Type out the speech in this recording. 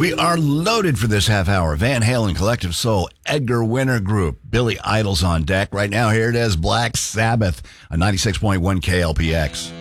We are loaded for this half hour. Van Halen, Collective Soul, Edgar Winter Group, Billy Idol's on deck. Right now, here it is, Black Sabbath on 96.1 KLPX.